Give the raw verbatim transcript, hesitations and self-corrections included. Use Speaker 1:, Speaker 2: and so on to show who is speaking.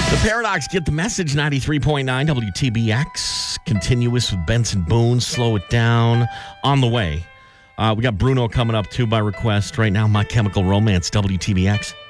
Speaker 1: The Paradox, get the message, ninety-three point nine W T B X. Continuous with Benson Boone, slow it down. On the way. Uh, we got Bruno coming up, too, by request. Right now, My Chemical Romance, W T B X.